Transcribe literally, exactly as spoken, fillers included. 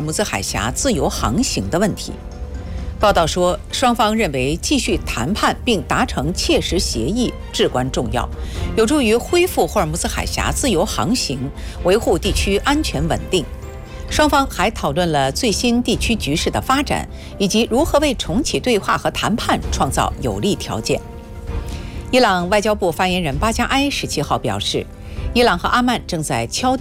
木兹海峡自由航行的问题。报道说，双方认为继续谈判并达成切实协议至关重要，有助于恢复霍尔木兹海峡自由航行，维护地区安全稳定。双方还讨论了最新地区局势的发展，以及如何为重启对话和谈判创造有利条件。伊朗外交部发言人巴加埃十七号表示，伊朗和阿曼正在敲定